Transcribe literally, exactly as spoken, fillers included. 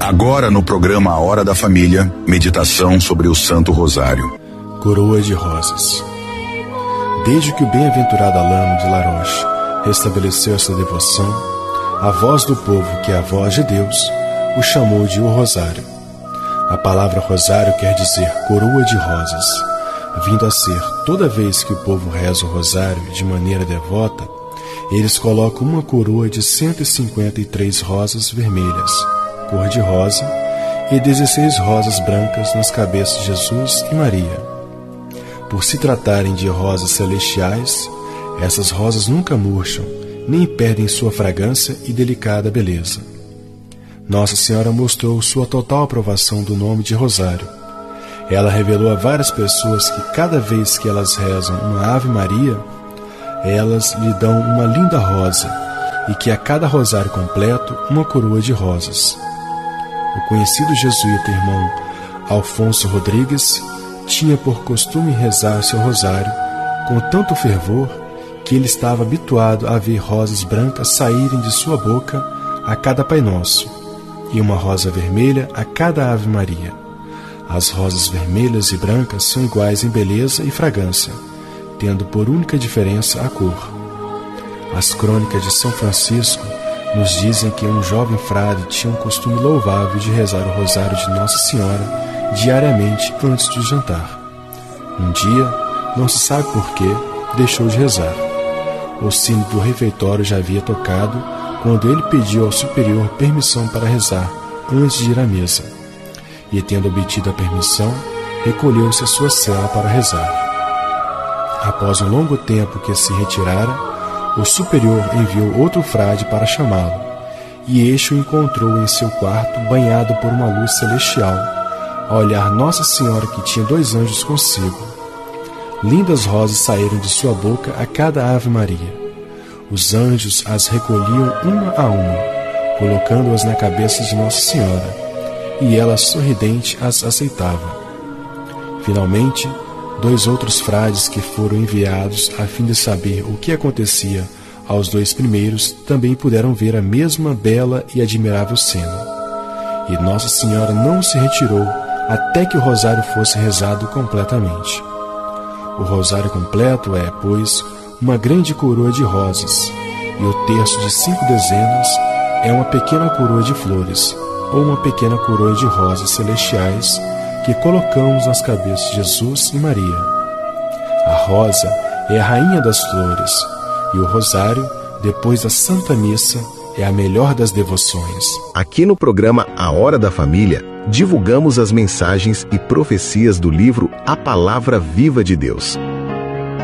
Agora no programa A Hora da Família, meditação sobre o Santo Rosário. Coroa de Rosas. Desde que o bem-aventurado Alano de La Roche restabeleceu essa devoção, a voz do povo, que é a voz de Deus, o chamou de o Rosário. A palavra rosário quer dizer coroa de rosas, vindo a ser, toda vez que o povo reza o rosário de maneira devota, eles colocam uma coroa de cento e cinquenta e três rosas vermelhas, cor de rosa, e dezesseis rosas brancas nas cabeças de Jesus e Maria. Por se tratarem de rosas celestiais, essas rosas nunca murcham, nem perdem sua fragrância e delicada beleza. Nossa Senhora mostrou sua total aprovação do nome de Rosário. Ela revelou a várias pessoas que cada vez que elas rezam uma Ave Maria, elas lhe dão uma linda rosa, e que a cada rosário completo, uma coroa de rosas. O conhecido jesuíta irmão Alfonso Rodrigues tinha por costume rezar seu rosário com tanto fervor que ele estava habituado a ver rosas brancas saírem de sua boca a cada Pai Nosso, e uma rosa vermelha a cada Ave Maria. As rosas vermelhas e brancas são iguais em beleza e fragrância, tendo por única diferença a cor. As crônicas de São Francisco nos dizem que um jovem frade tinha um costume louvável de rezar o rosário de Nossa Senhora diariamente antes de jantar. Um dia, não se sabe por quê, deixou de rezar. O sino do refeitório já havia tocado quando ele pediu ao superior permissão para rezar antes de ir à mesa. E, tendo obtido a permissão, recolheu-se à sua cela para rezar. Após um longo tempo que se retirara, o superior enviou outro frade para chamá-lo, e este o encontrou em seu quarto banhado por uma luz celestial, a olhar Nossa Senhora, que tinha dois anjos consigo. Lindas rosas saíram de sua boca a cada Ave Maria. Os anjos as recolhiam uma a uma, colocando-as na cabeça de Nossa Senhora, e ela, sorridente, as aceitava. Finalmente, dois outros frades que foram enviados a fim de saber o que acontecia aos dois primeiros também puderam ver a mesma bela e admirável cena. E Nossa Senhora não se retirou até que o rosário fosse rezado completamente. O rosário completo é, pois, uma grande coroa de rosas, e o terço de cinco dezenas é uma pequena coroa de flores, ou uma pequena coroa de rosas celestiais que colocamos nas cabeças de Jesus e Maria. A rosa é a rainha das flores, e o rosário, depois da Santa Missa, é a melhor das devoções. Aqui no programa A Hora da Família, divulgamos as mensagens e profecias do livro A Palavra Viva de Deus.